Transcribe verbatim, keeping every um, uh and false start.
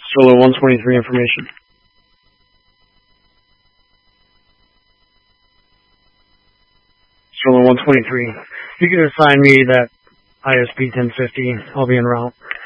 Solo one twenty-three information. Solo one twenty-three. You can assign me that I S P ten fifty. I'll be en route.